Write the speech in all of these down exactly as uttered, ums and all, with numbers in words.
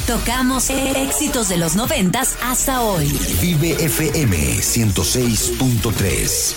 Tocamos éxitos de los noventas hasta hoy. Vive F M ciento seis punto tres.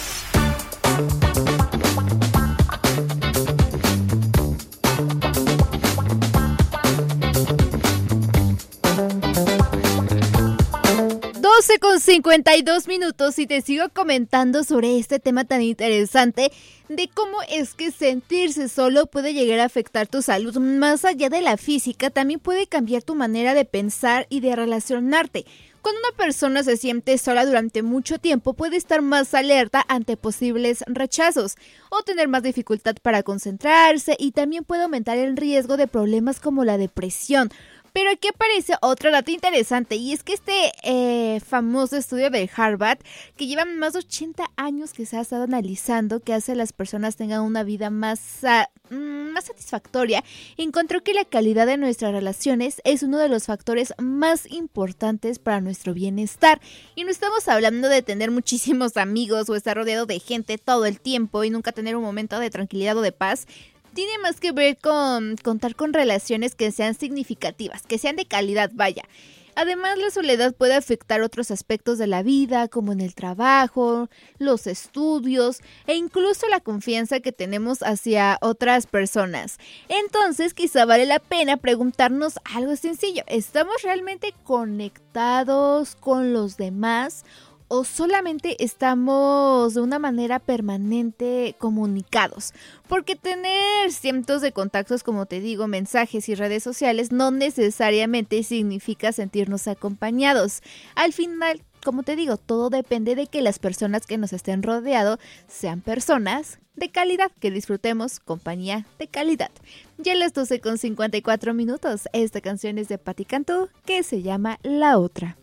doce con cincuenta y dos minutos y te sigo comentando sobre este tema tan interesante de cómo es que sentirse solo puede llegar a afectar tu salud. Más allá de la física, también puede cambiar tu manera de pensar y de relacionarte. Cuando una persona se siente sola durante mucho tiempo, puede estar más alerta ante posibles rechazos o tener más dificultad para concentrarse, y también puede aumentar el riesgo de problemas como la depresión. Pero aquí aparece otro dato interesante, y es que este eh, famoso estudio de Harvard, que lleva más de ochenta años que se ha estado analizando qué hace a las personas tengan una vida más, uh, más satisfactoria, encontró que la calidad de nuestras relaciones es uno de los factores más importantes para nuestro bienestar. Y no estamos hablando de tener muchísimos amigos o estar rodeado de gente todo el tiempo y nunca tener un momento de tranquilidad o de paz. Tiene más que ver con contar con relaciones que sean significativas, que sean de calidad, vaya. Además, la soledad puede afectar otros aspectos de la vida, como en el trabajo, los estudios e incluso la confianza que tenemos hacia otras personas. Entonces, quizá vale la pena preguntarnos algo sencillo. ¿Estamos realmente conectados con los demás? ¿O solamente estamos de una manera permanente comunicados? Porque tener cientos de contactos, como te digo, mensajes y redes sociales, no necesariamente significa sentirnos acompañados. Al final, como te digo, todo depende de que las personas que nos estén rodeando sean personas de calidad, que disfrutemos compañía de calidad. Ya a las doce con cincuenta y cuatro minutos, esta canción es de Patti Cantú, que se llama La Otra.